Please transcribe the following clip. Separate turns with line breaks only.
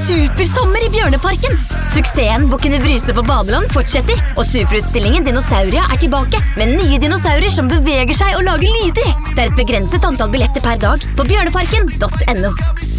supersommer i Bjørneparken! Suksessen Bukkene Bruse på badeland fortsetter, og superutstillingen Dinosauria er tilbake, med nye dinosaurer som beveger seg og lager lyder. Det er et begrenset antall billetter per dag på bjørneparken.no.